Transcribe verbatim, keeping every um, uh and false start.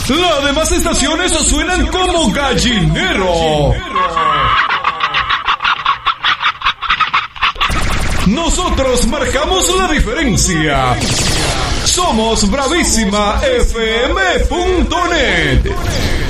Las demás estaciones suenan como gallinero. Nosotros marcamos la diferencia. Somos Bravísima F M punto net.